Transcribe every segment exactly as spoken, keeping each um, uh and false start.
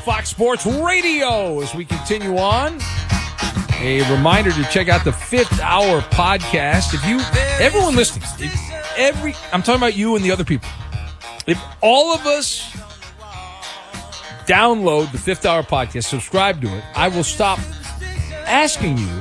Fox Sports Radio as we continue on. A reminder to check out the Fifth Hour podcast. If you, everyone listening, if every, I'm talking about you and the other people. If all of us download the Fifth Hour podcast, subscribe to it, I will stop asking you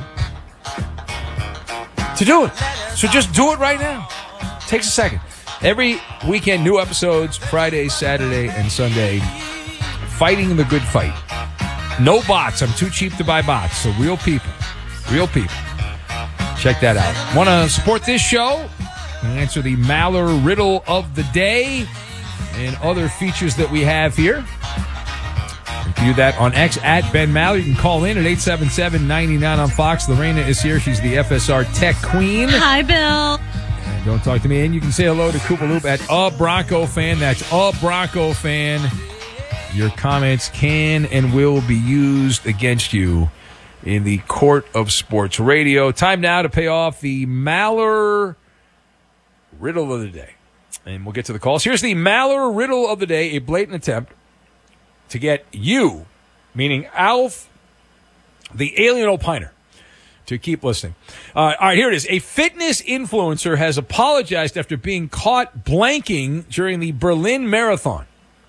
to do it. So just do it right now. It takes a second. Every weekend, new episodes, Friday, Saturday, and Sunday. Fighting the good fight. No bots. I'm too cheap to buy bots. So real people. Real people. Check that out. Want to support this show? And answer the Maller Riddle of the Day and other features that we have here. You can do that on X at Ben Maller. You can call in at eight seven seven, nine nine on Fox. Lorena is here. She's the F S R Tech Queen. Hi, Bill. And don't talk to me. And you can say hello to Koopa Loop at A Bronco Fan. That's A Bronco Fan. Your comments can and will be used against you in the court of sports radio. Time now to pay off the Maller Riddle of the Day. And we'll get to the calls. Here's the Maller Riddle of the Day, a blatant attempt to get you, meaning Alf, the alien opiner, to keep listening. Uh, all right, here it is. A fitness influencer has apologized after being caught blanking during the Berlin Marathon.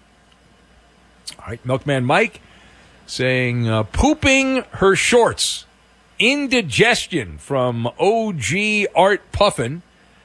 All right, Milkman Mike saying, uh, pooping her shorts. Indigestion from O G Art Puffin.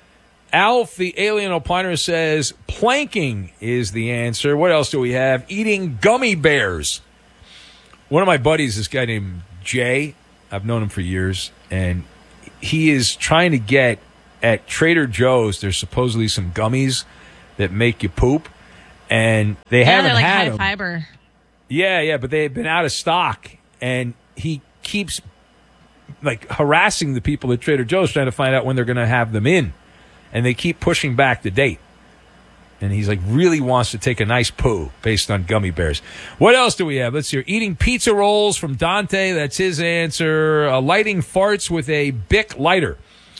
Alf, the alien opiner, says planking is the answer. What else do we have? Eating gummy bears. One of my buddies, this guy named Jay, I've known him for years, and he is trying to get at Trader Joe's. There's supposedly some gummies that make you poop. And they yeah, haven't they're like had high them. fiber. Yeah, yeah, but they've been out of stock, and he keeps like harassing the people at Trader Joe's trying to find out when they're going to have them in, and they keep pushing back the date. And he's like really wants to take a nice poo based on gummy bears. What else do we have? Let's see. Eating pizza rolls from Dante. That's his answer. Uh, lighting farts with a Bic lighter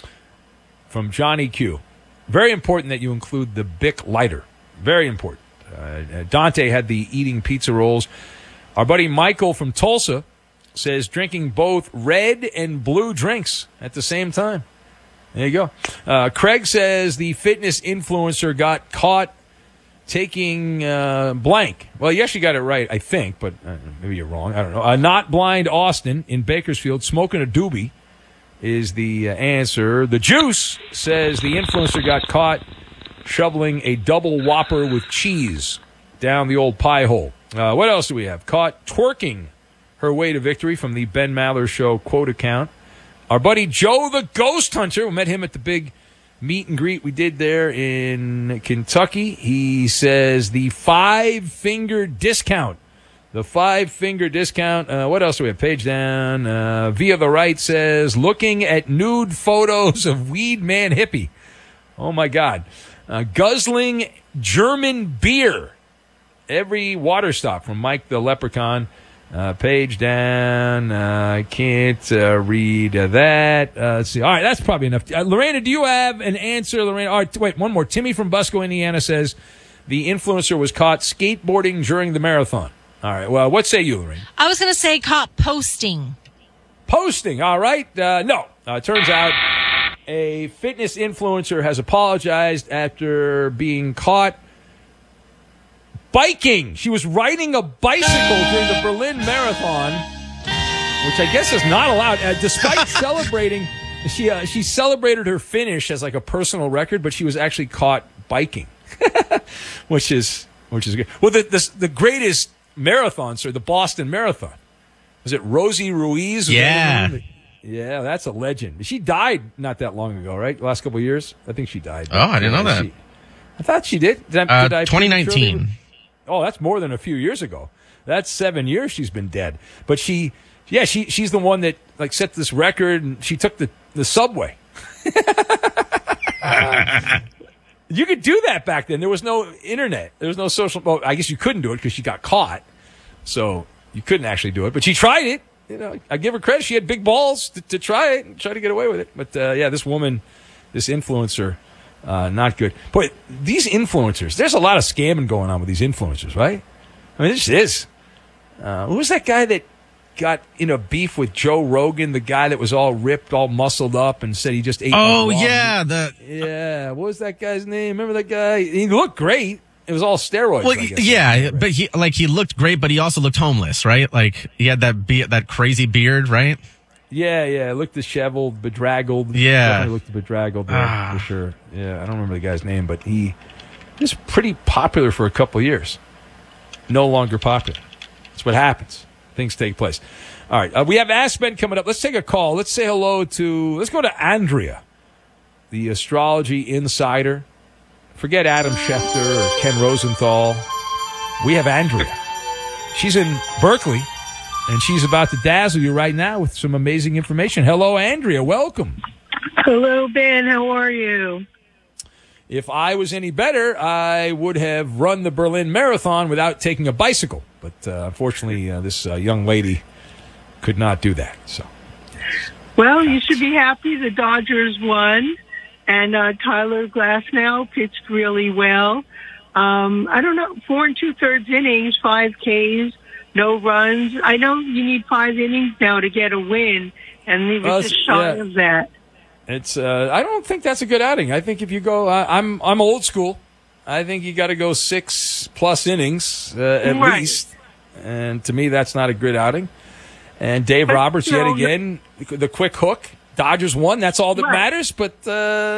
from Johnny Q. Very important that you include the Bic lighter. Very important. Uh, Dante had the eating pizza rolls. Our buddy Michael from Tulsa says drinking both red and blue drinks at the same time. There you go. Uh, Craig says the fitness influencer got caught taking uh, blank. Well, you actually got it right, I think, but uh, maybe you're wrong. I don't know. Uh, Not Blind Austin in Bakersfield smoking a doobie is the uh, answer. The Juice says the influencer got caught shoveling a double Whopper with cheese down the old pie hole. Uh, what else do we have? Caught twerking her way to victory from the Ben Maller Show quote account. Our buddy Joe the Ghost Hunter, we met him at the big meet and greet we did there in Kentucky. He says the five-finger discount. The five-finger discount. Uh, what else do we have? Page down. Uh, Via the Right says looking at nude photos of Weed Man Hippie. Oh, my God. Uh, guzzling German beer. Every water stop from Mike the Leprechaun. Uh, page down. Uh, I can't uh, read uh, that. Uh, let's see. All right, that's probably enough. Uh, Lorena, do you have an answer, Lorena? All right, wait, one more. Timmy from Busco, Indiana says the influencer was caught skateboarding during the marathon. All right, well, what say you, Lorena? I was going to say caught posting. Posting, all right. Uh, no, uh, it turns out a fitness influencer has apologized after being caught biking. She was riding a bicycle during the Berlin Marathon, which I guess is not allowed. Uh, despite celebrating, she uh, she celebrated her finish as like a personal record, but she was actually caught biking, which is which is good. Well, the the, the greatest marathons are the Boston Marathon. Was it Rosie Ruiz? Yeah. Yeah, that's a legend. She died not that long ago, right? The last couple of years? I think she died. Oh, I didn't know that. She, I thought she did. Did I, uh, did I twenty nineteen. Oh, that's more than a few years ago. That's seven years she's been dead. But she, yeah, she she's the one that like set this record, and she took the, the subway. uh, you could do that back then. There was no internet. There was no social. Well, I guess you couldn't do it because she got caught. So you couldn't actually do it. But she tried it. You know, I give her credit. She had big balls to, to try it and try to get away with it. But, uh, yeah, this woman, this influencer, uh, not good. Boy, these influencers, there's a lot of scamming going on with these influencers, right? I mean, it just is. Uh, who was that guy that got in a beef with Joe Rogan, the guy that was all ripped, all muscled up, and said he just ate. Oh, like raw yeah. meat? the Yeah. What was that guy's name? Remember that guy? He looked great. It was all steroids. Well, I guess. yeah, but he like he looked great, but he also looked homeless, right? Like he had that be- that crazy beard, right? Yeah, yeah. It looked disheveled, bedraggled. Yeah. Definitely looked bedraggled there, Ah. for sure. Yeah, I don't remember the guy's name, but he was pretty popular for a couple of years. No longer popular. That's what happens. Things take place. All right. Uh, we have Aspen coming up. Let's take a call. Let's say hello to, let's go to Andrea, the astrology insider. Forget Adam Schefter or Ken Rosenthal. We have Andrea. She's in Berkeley, and she's about to dazzle you right now with some amazing information. Hello, Andrea. Welcome. Hello, Ben. How are you? If I was any better, I would have run the Berlin Marathon without taking a bicycle. But uh, unfortunately, uh, this uh, young lady could not do that. So, Well, you should be happy the Dodgers won, and uh, Tyler Glasnow pitched really well. Um, I don't know, four and two-thirds innings, five Ks, no runs. I know you need five innings now to get a win, and he was Well, just shy yeah. of that. it's. Uh, I don't think that's a good outing. I think if you go, uh, I'm I'm old school. I think you got to go six plus innings uh, at Right. least, and to me, that's not a good outing. And Dave But, Roberts you yet know, again, the quick hook. Dodgers won. That's all that Right. matters. But uh,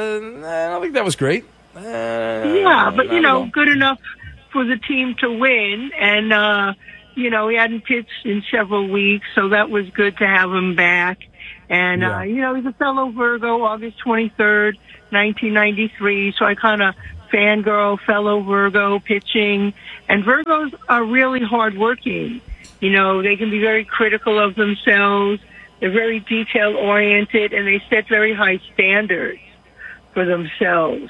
I don't think that was great. Uh, Yeah, but, not you at know, all. good enough for the team to win. And, uh, you know, he hadn't pitched in several weeks, so that was good to have him back. And, Yeah. uh, you know, he's a fellow Virgo, August twenty-third, nineteen ninety-three. So I kind of fangirl fellow Virgo pitching. And Virgos are really hardworking. You know, they can be very critical of themselves. They're very detail-oriented, and they set very high standards for themselves.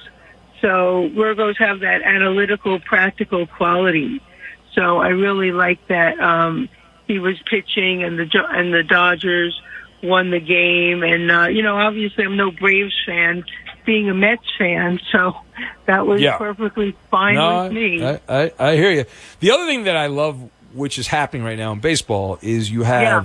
So Virgos have that analytical, practical quality. So I really like that um, he was pitching, and the Jo- and the Dodgers won the game. And uh, you know, obviously, I'm no Braves fan, being a Mets fan, so that was Yeah. perfectly fine No, with me. I, I, I hear you. The other thing that I love, which is happening right now in baseball, is you have Yeah.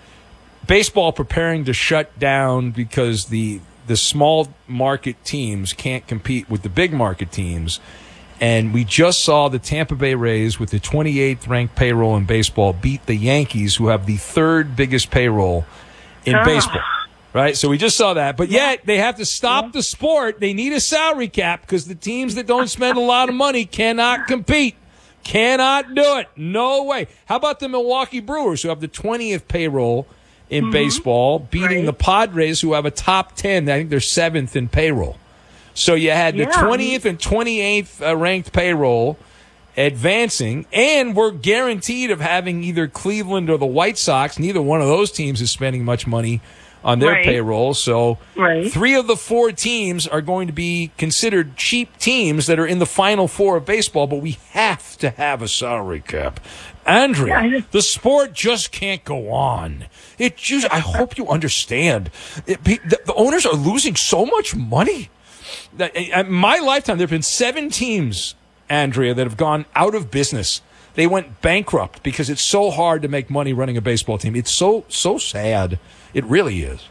baseball preparing to shut down because the the small market teams can't compete with the big market teams. And we just saw the Tampa Bay Rays, with the twenty-eighth ranked payroll in baseball, beat the Yankees, who have the third biggest payroll in Ah. baseball. Right? So we just saw that. But yet they have to stop the sport. They need a salary cap because the teams that don't spend a lot of money cannot compete. Cannot do it. No way. How about the Milwaukee Brewers, who have the twentieth payroll in baseball, beating Right. the Padres, who have a top ten? I think they're seventh in payroll. So you had the Yeah. twentieth and twenty-eighth uh, ranked payroll advancing, and we're guaranteed of having either Cleveland or the White Sox. Neither one of those teams is spending much money on their Right. payroll. So Right. three of the four teams are going to be considered cheap teams that are in the final four of baseball, but we have to have a salary cap. Andrea, Yeah, I know. the sport just can't go on. It just, I hope you understand. It, the, the owners are losing so much money. That, in my lifetime, there have been seven teams, Andrea, that have gone out of business. They went bankrupt because it's so hard to make money running a baseball team. It's so, so sad. It really is.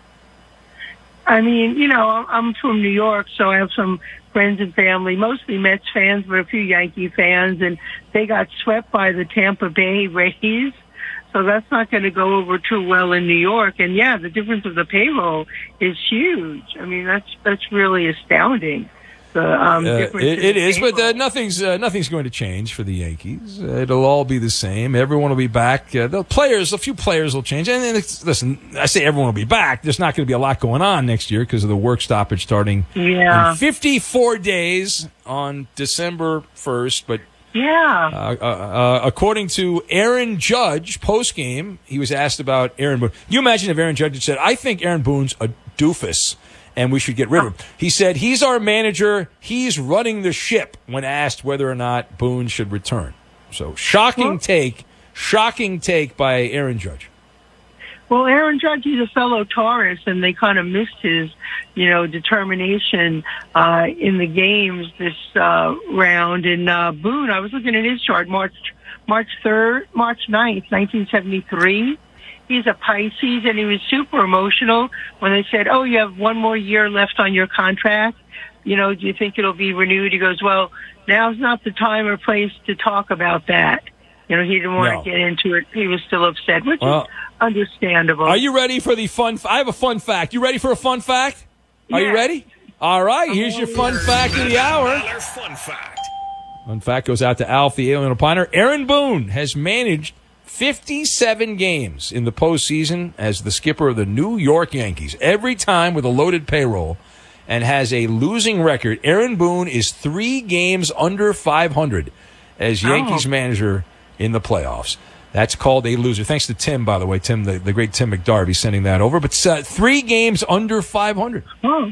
I mean, you know, I'm I'm from New York, so I have some friends and family, mostly Mets fans, but a few Yankee fans, and they got swept by the Tampa Bay Rays. So that's not going to go over too well in New York. And yeah, the difference of the payroll is huge. I mean, that's that's really astounding. The um, Uh, difference it, in it the is, but uh, payroll. nothing's uh, nothing's going to change for the Yankees. Uh, it'll all be the same. Everyone will be back. Uh, the players, a few players will change. And, and it's, listen, I say everyone will be back. There's not going to be a lot going on next year because of the work stoppage starting Yeah. in fifty-four days on December first. But Yeah. uh, uh, uh, according to Aaron Judge, post game, he was asked about Aaron Boone. Can you imagine if Aaron Judge had said, "I think Aaron Boone's a doofus, and we should get rid of him"? He said, "He's our manager. He's running the ship," when asked whether or not Boone should return. So shocking Well- take, shocking take by Aaron Judge. Well, Aaron Judge, he's a fellow Taurus, and they kind of missed his, you know, determination uh, in the games this uh, round. And uh, Boone, I was looking at his chart, March March third, March ninth, nineteen seventy-three. He's a Pisces, and he was super emotional when they said, oh, you have one more year left on your contract. You know, do you think it'll be renewed? He goes, well, now's not the time or place to talk about that. You know, he didn't want No. to get into it. He was still upset, which Well, is understandable. Are you ready for the fun? F- I have a fun fact. You ready for a fun fact? Are you Yeah. ready? All right, here's your fun fact of the hour. Fun fact. Fun fact goes out to Alf, the alien opiner. Aaron Boone has managed fifty-seven games in the postseason as the skipper of the New York Yankees, every time with a loaded payroll, and has a losing record. Aaron Boone is three games under five hundred as Yankees Oh. manager in the playoffs. That's called a loser. Thanks to Tim, by the way. Tim, the, the great Tim McDarby, sending that over. But uh, three games under five hundred. Oh.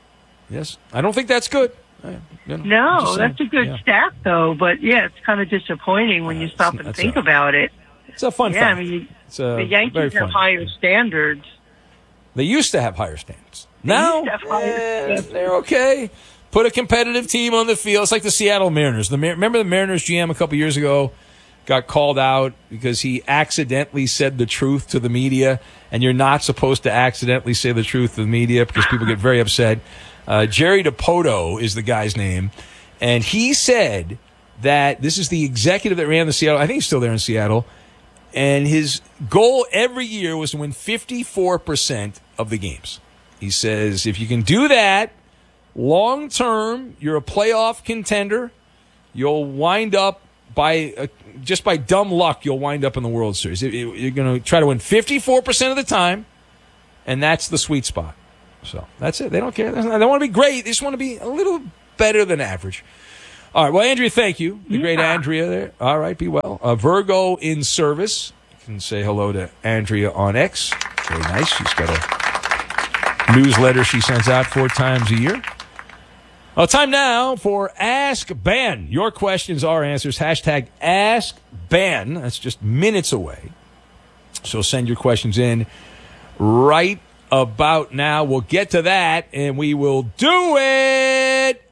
Yes. I don't think that's good. I, you know, I'm No, just saying. that's a good Yeah. stat, though. But, yeah, it's kind of disappointing when Uh, you stop it's- and that's think a- about it. It's a fun Yeah, fact. I mean, It's a the Yankees very have fun. higher standards. They used to have higher standards. Now, used to have higher eh, standards. they're okay. Put a competitive team on the field. It's like the Seattle Mariners. The Mar- Remember the Mariners G M a couple years ago got called out because he accidentally said the truth to the media, and you're not supposed to accidentally say the truth to the media because people get very upset. Uh, Jerry DiPoto is the guy's name, and he said that this is the executive that ran the Seattle. I think he's still there in Seattle. And his goal every year was to win fifty-four percent of the games. He says, if you can do that, long term, you're a playoff contender. You'll wind up by, uh, just by dumb luck, you'll wind up in the World Series. It- it- You're going to try to win fifty-four percent of the time, and that's the sweet spot. So that's it. They don't care. They don't want to be great. They just want to be a little better than average. All right. Well, Andrea, thank you. The great Yeah. Andrea there. All right. Be well. Uh, Virgo in service. You can say hello to Andrea on X. Very nice. She's got a newsletter she sends out four times a year. Well, time now for Ask Ben. Your questions, our answers. Hashtag Ask Ben. That's just minutes away. So send your questions in right about now. We'll get to that, and we will do it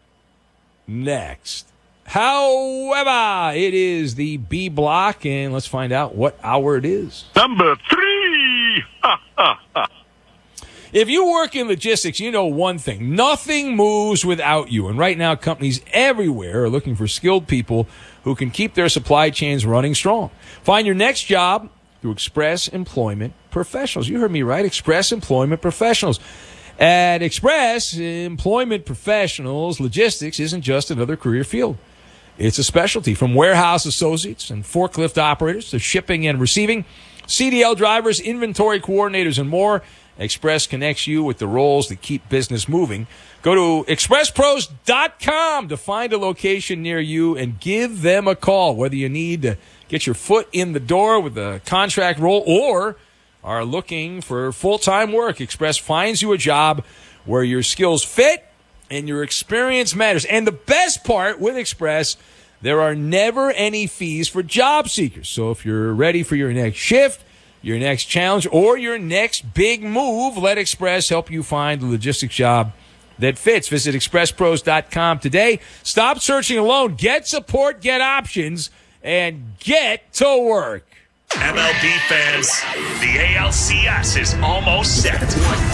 next. However, it is the B block, and let's find out what hour it is. Number three. Ha, ha, ha. If you work in logistics, you know one thing. Nothing moves without you. And right now, companies everywhere are looking for skilled people who can keep their supply chains running strong. Find your next job through Express Employment Professionals. You heard me right, Express Employment Professionals. At Express Employment Professionals, logistics isn't just another career field. It's a specialty, from warehouse associates and forklift operators to shipping and receiving, C D L drivers, inventory coordinators, and more. Express connects you with the roles that keep business moving. Go to express pros dot com to find a location near you and give them a call, whether you need to get your foot in the door with a contract role or are looking for full-time work. Express finds you a job where your skills fit and your experience matters. And the best part with Express, there are never any fees for job seekers. So if you're ready for your next shift, your next challenge, or your next big move, let Express help you find a logistics job that fits. Visit express pros dot com today. Stop searching alone. Get support, get options, and get to work. M L B fans, the A L C S is almost set.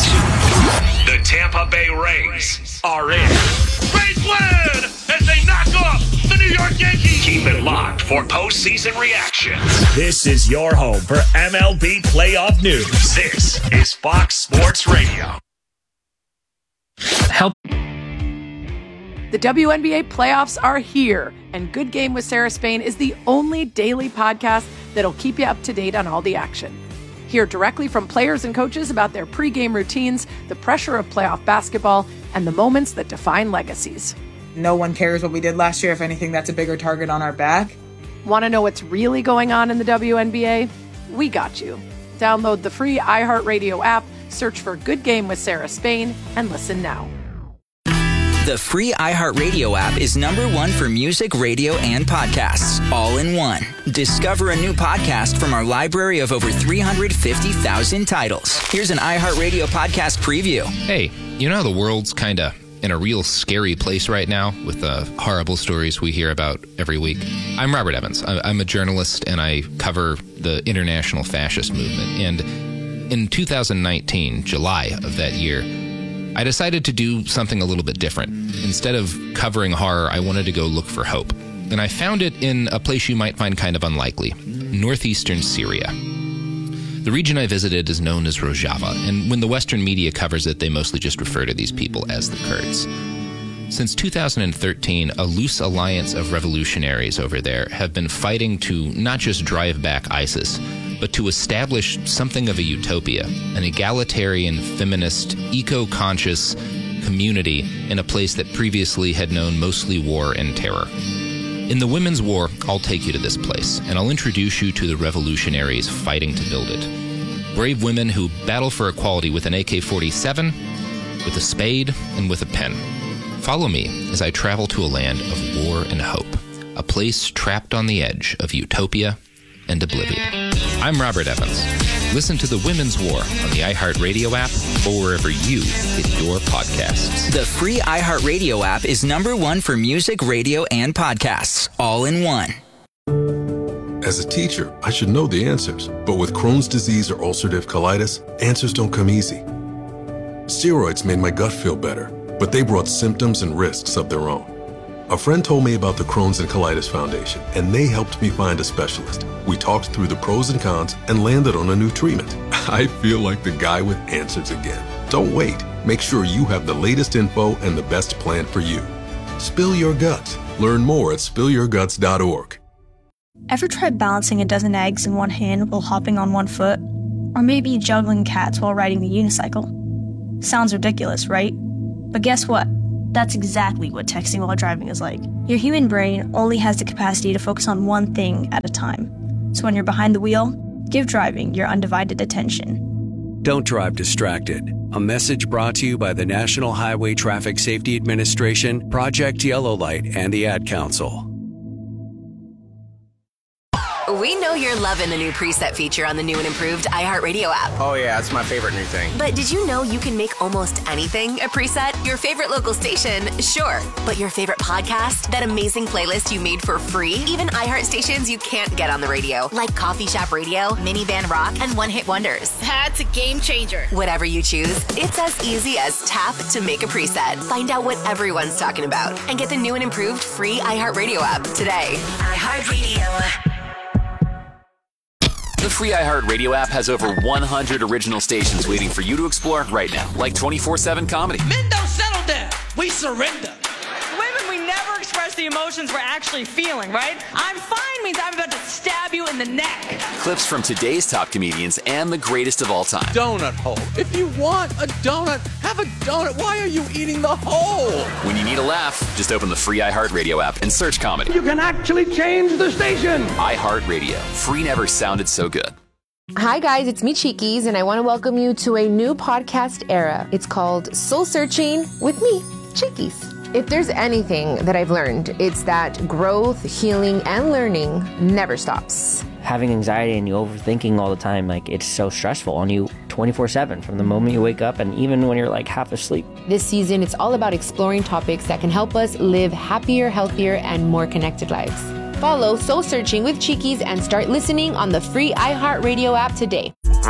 The Tampa Bay Rays are in. Rays win as they knock off the New York Yankees. Keep it locked for postseason reactions. This is your home for M L B playoff news. This is Fox Sports Radio. Help. The W N B A playoffs are here, and Good Game with Sarah Spain is the only daily podcast that'll keep you up to date on all the action. Hear directly from players and coaches about their pregame routines, the pressure of playoff basketball, and the moments that define legacies. No one cares what we did last year. If anything, that's a bigger target on our back. Want to know what's really going on in the W N B A? We got you. Download the free iHeartRadio app, search for Good Game with Sarah Spain, and listen now. The free iHeartRadio app is number one for music, radio, and podcasts, all in one. Discover a new podcast from our library of over three hundred fifty thousand titles. Here's an iHeartRadio podcast preview. Hey, you know how the world's kind of in a real scary place right now with the horrible stories we hear about every week. I'm Robert Evans. I'm a journalist, and I cover the international fascist movement. And in two thousand nineteen, July of that year, I decided to do something a little bit different. Instead of covering horror, I wanted to go look for hope. And I found it in a place you might find kind of unlikely, northeastern Syria. The region I visited is known as Rojava, and when the Western media covers it, they mostly just refer to these people as the Kurds. Since two thousand thirteen, a loose alliance of revolutionaries over there have been fighting to not just drive back ISIS, but to establish something of a utopia, an egalitarian, feminist, eco-conscious community in a place that previously had known mostly war and terror. In the Women's War, I'll take you to this place, and I'll introduce you to the revolutionaries fighting to build it. Brave women who battle for equality with an A K forty-seven, with a spade, and with a pen. Follow me as I travel to a land of war and hope, a place trapped on the edge of utopia and oblivion. I'm Robert Evans. Listen to The Women's War on the iHeartRadio app or wherever you get your podcasts. The free iHeartRadio app is number one for music, radio, and podcasts, all in one. As a teacher, I should know the answers. But with Crohn's disease or ulcerative colitis, answers don't come easy. Steroids made my gut feel better, but they brought symptoms and risks of their own. A friend told me about the Crohn's and Colitis Foundation, and they helped me find a specialist. We talked through the pros and cons and landed on a new treatment. I feel like the guy with answers again. Don't wait. Make sure you have the latest info and the best plan for you. Spill your guts. Learn more at spill your guts dot org. Ever tried balancing a dozen eggs in one hand while hopping on one foot? Or maybe juggling cats while riding the unicycle? Sounds ridiculous, right? But guess what? That's exactly what texting while driving is like. Your human brain only has the capacity to focus on one thing at a time. So when you're behind the wheel, give driving your undivided attention. Don't drive distracted. A message brought to you by the National Highway Traffic Safety Administration, Project Yellow Light, and the Ad Council. We know you're loving the new preset feature on the new and improved iHeartRadio app. Oh yeah, that's my favorite new thing. But did you know you can make almost anything a preset? Your favorite local station, sure. But your favorite podcast? That amazing playlist you made for free? Even iHeart stations you can't get on the radio, like Coffee Shop Radio, Minivan Rock, and One Hit Wonders. That's a game changer. Whatever you choose, it's as easy as tap to make a preset. Find out what everyone's talking about and get the new and improved free iHeartRadio app today. iHeartRadio. The free iHeartRadio app has over one hundred original stations waiting for you to explore right now, like twenty-four seven comedy. Men don't settle down. We surrender. Women, we never express the emotions we're actually feeling, right? I'm fine means I'm about to stab you in the neck. Clips from today's top comedians and the greatest of all time. Donut hole. If you want a donut, have a donut. Why are you eating the hole? When you need a laugh, just open the free iHeartRadio app and search comedy. You can actually change the station. iHeartRadio. Free never sounded so good. Hi guys, it's me Cheekies, and I want to welcome you to a new podcast era. It's called Soul Searching with me, Cheekies. If there's anything that I've learned, it's that growth, healing, and learning never stops. Having anxiety and you overthinking all the time, like it's so stressful on you twenty-four seven from the moment you wake up and even when you're like half asleep. This season, it's all about exploring topics that can help us live happier, healthier, and more connected lives. Follow Soul Searching with Cheekies and start listening on the free iHeartRadio app today.